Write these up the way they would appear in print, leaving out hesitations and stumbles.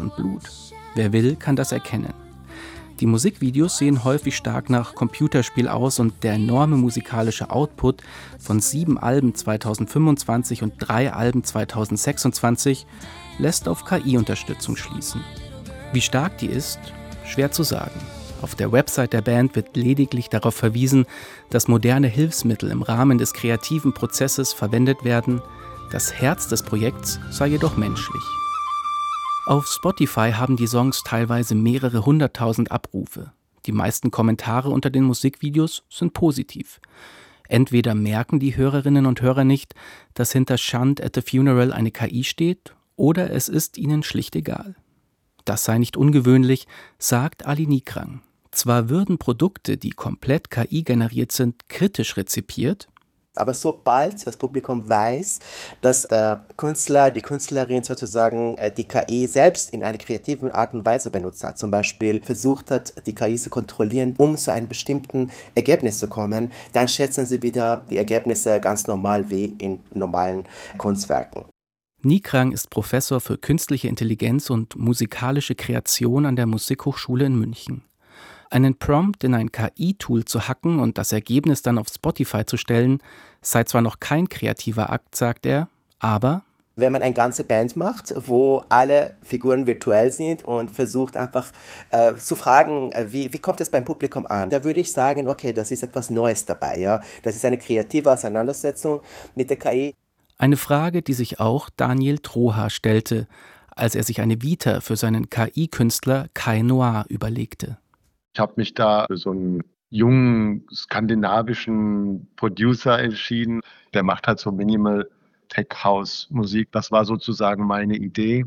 und Blut. Wer will, kann das erkennen. Die Musikvideos sehen häufig stark nach Computerspiel aus und der enorme musikalische Output von 7 Alben 2025 und 3 Alben 2026 lässt auf KI-Unterstützung schließen. Wie stark die ist, schwer zu sagen. Auf der Website der Band wird lediglich darauf verwiesen, dass moderne Hilfsmittel im Rahmen des kreativen Prozesses verwendet werden. Das Herz des Projekts sei jedoch menschlich. Auf Spotify haben die Songs teilweise mehrere 100.000 Abrufe. Die meisten Kommentare unter den Musikvideos sind positiv. Entweder merken die Hörerinnen und Hörer nicht, dass hinter Shunt at the Funeral eine KI steht, oder es ist ihnen schlicht egal. Das sei nicht ungewöhnlich, sagt Ali Nikrang. Zwar würden Produkte, die komplett KI-generiert sind, kritisch rezipiert, aber sobald das Publikum weiß, dass der Künstler, die Künstlerin sozusagen die KI selbst in einer kreativen Art und Weise benutzt hat, zum Beispiel versucht hat, die KI zu kontrollieren, um zu einem bestimmten Ergebnis zu kommen, dann schätzen sie wieder die Ergebnisse ganz normal wie in normalen Kunstwerken. Nikrang ist Professor für künstliche Intelligenz und musikalische Kreation an der Musikhochschule in München. Einen Prompt in ein KI-Tool zu hacken und das Ergebnis dann auf Spotify zu stellen, sei zwar noch kein kreativer Akt, sagt er, aber wenn man eine ganze Band macht, wo alle Figuren virtuell sind und versucht einfach zu fragen, wie kommt es beim Publikum an, da würde ich sagen, okay, das ist etwas Neues dabei. Ja? Das ist eine kreative Auseinandersetzung mit der KI. Eine Frage, die sich auch Daniel Troha stellte, als er sich eine Vita für seinen KI-Künstler Kai Noir überlegte. Ich habe mich da für so einen jungen skandinavischen Producer entschieden. Der macht halt so Minimal Tech House Musik. Das war sozusagen meine Idee.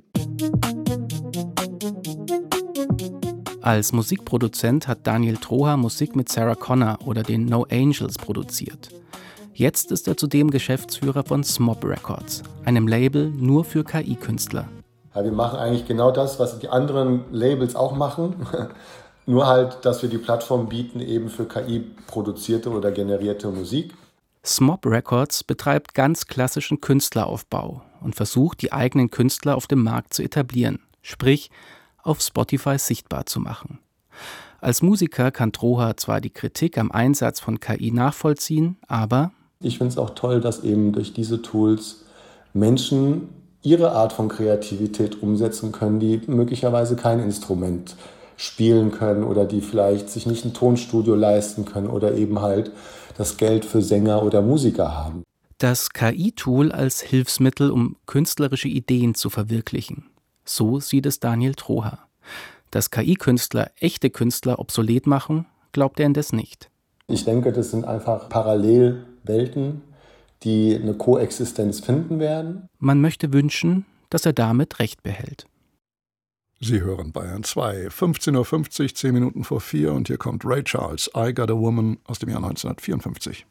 Als Musikproduzent hat Daniel Troha Musik mit Sarah Connor oder den No Angels produziert. Jetzt ist er zudem Geschäftsführer von Smob Records, einem Label nur für KI-Künstler. Ja, wir machen eigentlich genau das, was die anderen Labels auch machen. Nur halt, dass wir die Plattform bieten eben für KI-produzierte oder generierte Musik. Smob Records betreibt ganz klassischen Künstleraufbau und versucht, die eigenen Künstler auf dem Markt zu etablieren, sprich auf Spotify sichtbar zu machen. Als Musiker kann Troha zwar die Kritik am Einsatz von KI nachvollziehen, aber ich finde es auch toll, dass eben durch diese Tools Menschen ihre Art von Kreativität umsetzen können, die möglicherweise kein Instrument spielen können oder die vielleicht sich nicht ein Tonstudio leisten können oder eben halt das Geld für Sänger oder Musiker haben. Das KI-Tool als Hilfsmittel, um künstlerische Ideen zu verwirklichen. So sieht es Daniel Troha. Dass KI-Künstler echte Künstler obsolet machen, glaubt er indes nicht. Ich denke, das sind einfach Parallelwelten, die eine Koexistenz finden werden. Man möchte wünschen, dass er damit Recht behält. Sie hören Bayern 2, 15.50 Uhr, 10 Minuten vor 4 und hier kommt Ray Charles, I Got a Woman aus dem Jahr 1954.